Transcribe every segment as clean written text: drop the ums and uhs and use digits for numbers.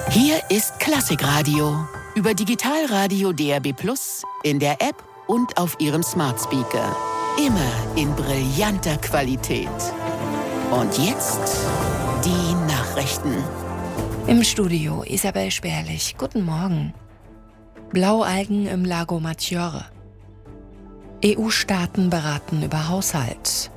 Hier ist Klassikradio über Digitalradio DAB+, in der App und auf Ihrem Smart Speaker. Immer in brillanter Qualität. Und jetzt die Nachrichten. Im Studio Isabel Sperlich. Guten Morgen. Blaualgen im Lago Maggiore. EU-Staaten beraten über Haushalt.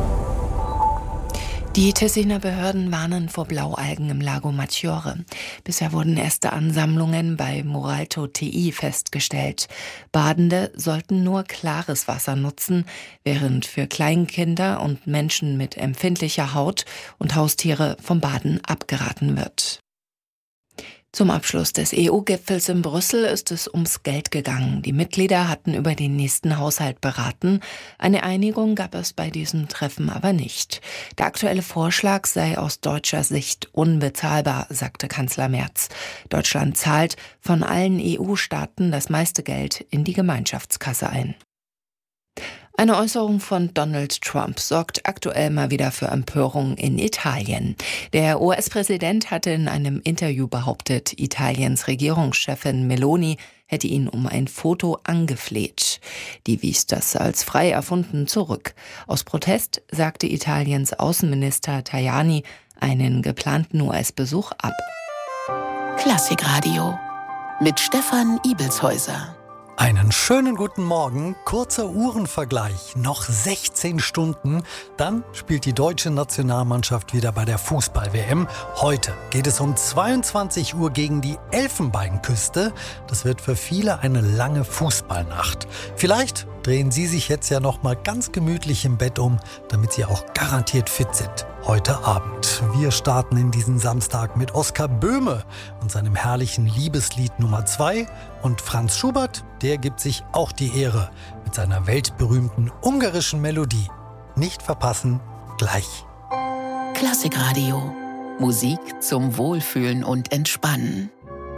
Die Tessiner Behörden warnen vor Blaualgen im Lago Maggiore. Bisher wurden erste Ansammlungen bei Moralto TI festgestellt. Badende sollten nur klares Wasser nutzen, während für Kleinkinder und Menschen mit empfindlicher Haut und Haustiere vom Baden abgeraten wird. Zum Abschluss des EU-Gipfels in Brüssel ist es ums Geld gegangen. Die Mitglieder hatten über den nächsten Haushalt beraten. Eine Einigung gab es bei diesem Treffen aber nicht. Der aktuelle Vorschlag sei aus deutscher Sicht unbezahlbar, sagte Kanzler Merz. Deutschland zahlt von allen EU-Staaten das meiste Geld in die Gemeinschaftskasse ein. Eine Äußerung von Donald Trump sorgt aktuell mal wieder für Empörung in Italien. Der US-Präsident hatte in einem Interview behauptet, Italiens Regierungschefin Meloni hätte ihn um ein Foto angefleht. Die wies das als frei erfunden zurück. Aus Protest sagte Italiens Außenminister Tajani einen geplanten US-Besuch ab. Klassikradio mit Stefan Ibelshäuser. Einen schönen guten Morgen, kurzer Uhrenvergleich, noch 16 Stunden, dann spielt die deutsche Nationalmannschaft wieder bei der Fußball-WM. Heute geht es um 22 Uhr gegen die Elfenbeinküste. Das wird für viele eine lange Fußballnacht. Vielleicht drehen Sie sich jetzt ja noch mal ganz gemütlich im Bett um, damit Sie auch garantiert fit sind heute Abend. Wir starten in diesen Samstag mit Oskar Böhme und seinem herrlichen Liebeslied Nummer 2 und Franz Schubert, der gibt sich auch die Ehre mit seiner weltberühmten ungarischen Melodie. Nicht verpassen, gleich. Klassikradio. Musik zum Wohlfühlen und Entspannen.